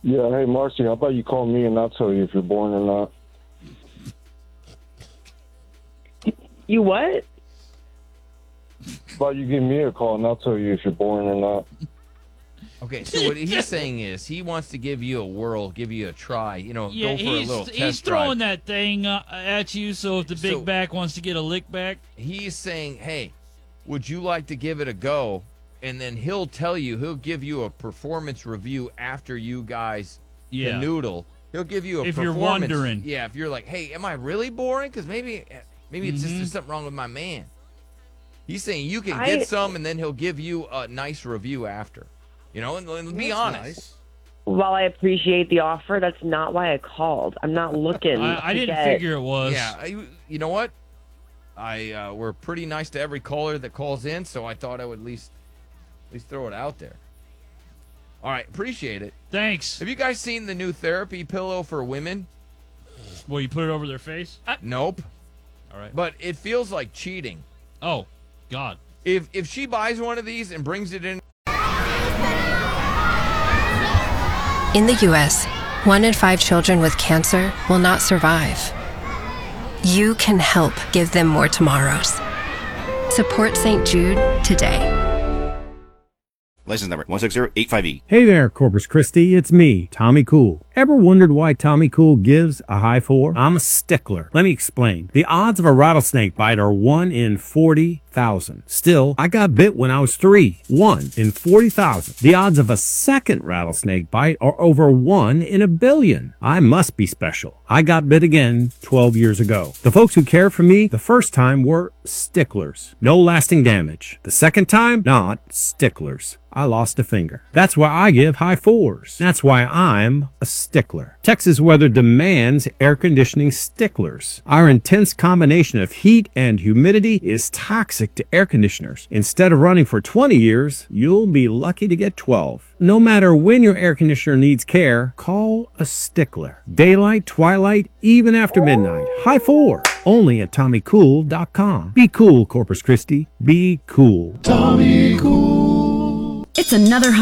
Yeah, hey, Marcy, how about you call me and I'll tell you if you're boring or not? You what? How about you give me a call and I'll tell you if you're boring or not? Okay, so what he's saying is he wants to give you a whirl, give you a try, go for a little test he's drive. throwing that thing at you, so if the big back wants to get a lick back. He's saying, hey, would you like to give it a go? And then he'll give you a performance review after you guys noodle. He'll give you a if performance. You're wondering. Yeah, if you're like, hey, am I really boring? Because maybe it's just there's something wrong with my man. He's saying you can get some, and then he'll give you a nice review after. And be honest. Nice. While I appreciate the offer, that's not why I called. I'm not looking. I didn't figure it was. Yeah, you know what? We're pretty nice to every caller that calls in, so I thought I would at least throw it out there. All right, appreciate it. Thanks. Have you guys seen the new therapy pillow for women? Well, you put it over their face? Nope. All right. But it feels like cheating. Oh, God. If she buys one of these and brings it in. In the U.S., 1 in 5 children with cancer will not survive. You can help give them more tomorrows. Support St. Jude today. License number 160858. Hey there, Corpus Christi. It's me, Tommy Cool. Ever wondered why Tommy Cool gives a high 4? I'm a stickler. Let me explain. The odds of a rattlesnake bite are 1 in 40,000. Still, I got bit when I was 3. 1 in 40,000. The odds of a second rattlesnake bite are over 1 in a billion. I must be special. I got bit again 12 years ago. The folks who cared for me the first time were sticklers. No lasting damage. The second time, not sticklers. I lost a finger. That's why I give high 4s. That's why I'm a stickler. Texas weather demands air conditioning sticklers. Our intense combination of heat and humidity is toxic to air conditioners. Instead of running for 20 years, you'll be lucky to get 12. No matter when your air conditioner needs care, call a stickler. Daylight, twilight, even after midnight. High 4. Only at TommyCool.com. Be cool, Corpus Christi. Be cool. Tommy Cool. It's another